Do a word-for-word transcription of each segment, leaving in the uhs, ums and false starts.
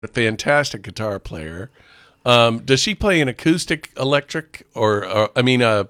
a fantastic guitar player. Um, does she play an acoustic electric or, or I mean, a,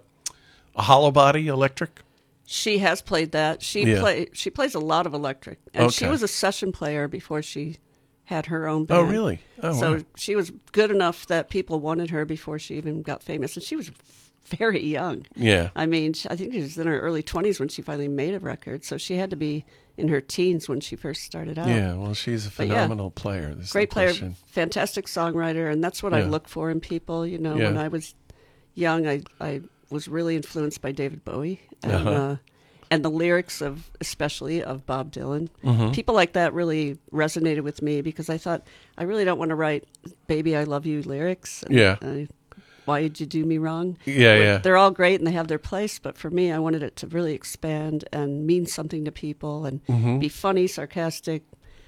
a hollow body electric? She has played that. She Yeah. play she plays a lot of electric, and she Okay. was a session player before she had her own Oh, band. really? Oh, so wow. she was good enough that people wanted her before she even got famous, and she was very young. Yeah. I mean, I think she was in her early twenties when she finally made a record, so she had to be in her teens when she first started out. Yeah. Well, she's a But yeah, phenomenal player. There's Great no player, question. fantastic songwriter, and that's what I Yeah. look for in people. You know, Yeah. when I was young, I I was really influenced by David Bowie and Uh-huh. uh, and the lyrics of especially of Bob Dylan. Mm-hmm. People like that really resonated with me because I thought I really don't want to write "Baby I Love You" lyrics. And, Yeah. uh, why did you do me wrong? Yeah, But yeah. They're all great and they have their place, but for me, I wanted it to really expand and mean something to people and Mm-hmm. be funny, sarcastic,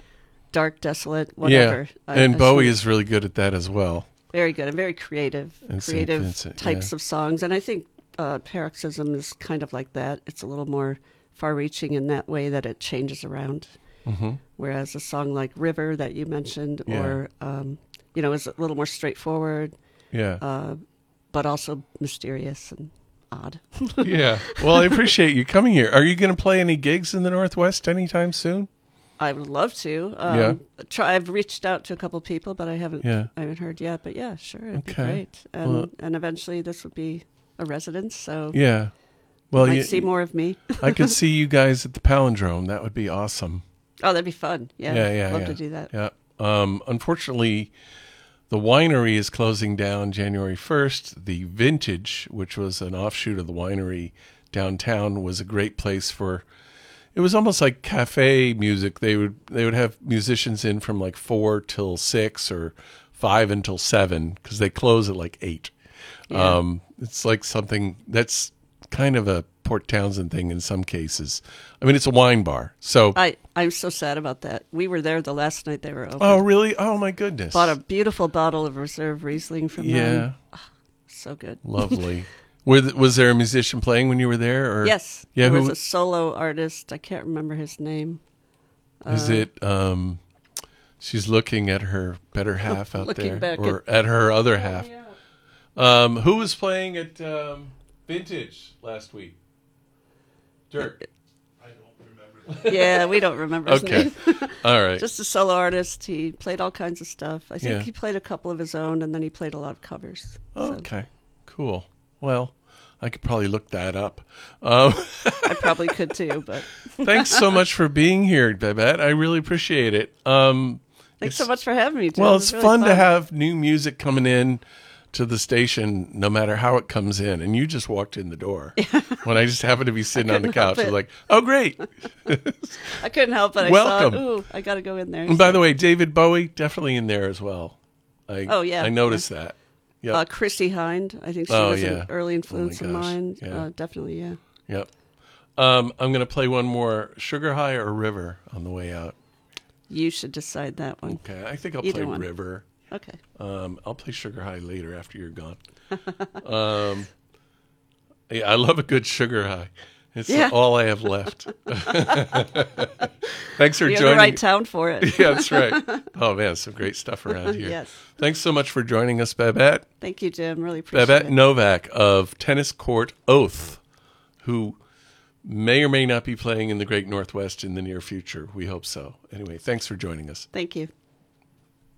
dark, desolate, whatever. Yeah. I- And I Bowie should- is really good at that as well. very good and very creative, And Saint creative Vincent, types yeah. of songs. And I think uh, Paroxysm is kind of like that. It's a little more far-reaching in that way that it changes around. Mm-hmm. Whereas a song like River that you mentioned, Yeah. or um, you know, is a little more straightforward, Yeah. uh, but also mysterious and odd. Yeah. Well, I appreciate you coming here. Are you going to play any gigs in the Northwest anytime soon? I would love to. Um, Yeah. Try. I've reached out to a couple of people, but I haven't. Yeah. I haven't heard yet. But yeah, sure, it'd Okay. be great. And Well- and eventually this would be a residence, so Yeah. Well, you might you, see more of me. I could see you guys at the Palindrome. That would be awesome. Oh, that'd be fun. Yeah, Yeah, yeah, love yeah. to do that. Yeah. Um, unfortunately, the winery is closing down January first. The Vintage, which was an offshoot of the winery downtown, was a great place for. It was almost like cafe music. They would they would have musicians in from like four till six or five until seven because they close at like eight. Yeah. Um, it's like something that's kind of a Port Townsend thing in some cases. I mean, it's a wine bar, so. I I'm so sad about that. We were there the last night they were open. Oh, really? Oh, my goodness. Bought a beautiful bottle of Reserve Riesling from Yeah. them. So good. Lovely. Were th- was there a musician playing when you were there? Or Yes. Yeah. There Who was a solo artist. I can't remember his name. is uh, it? Um, she's looking at her better half out Looking there, back or at, her other half. Um, who was playing at um, Vintage last week? Dirk. Yeah, we don't remember his Okay. name. All right. Just a solo artist. He played all kinds of stuff. I think Yeah. he played a couple of his own, and then he played a lot of covers. So Okay. Cool. Well, I could probably look that up. Um, I probably could too, but thanks so much for being here, Babette. I really appreciate it. Um, thanks it's- so much for having me, Jim. Well, It it's was really fun, to have new music coming in to the station, no matter how it comes in. And you just walked in the door when I just happened to be sitting on the couldn't help couch. I was it. like, "Oh, great!" I couldn't help it. I Welcome. thought, ooh, I got to go in there. And by the way, David Bowie definitely in there as well. I, Oh, yeah. I noticed that. Yep. uh, Chrissy Hind, I think she Oh, was yeah. an early influence Oh, of my gosh. mine. Yeah. Uh, definitely, yeah. Yep. Um, I'm going to play one more, Sugar High or River, on the way out. You should decide that one. Okay, I think I'll Either play one. River. Okay. Um, I'll play Sugar High later after you're gone. um, yeah, I love a good Sugar High. It's Yeah. all I have left. Thanks for You're in joining. the right town for it. Yeah, that's right. Oh man, some great stuff around here. Yes. Thanks so much for joining us, Babette. Thank you, Jim. Really appreciate Babette it. Novak of Tennis Court Oath, who may or may not be playing in the Great Northwest in the near future. We hope so. Anyway, thanks for joining us. Thank you.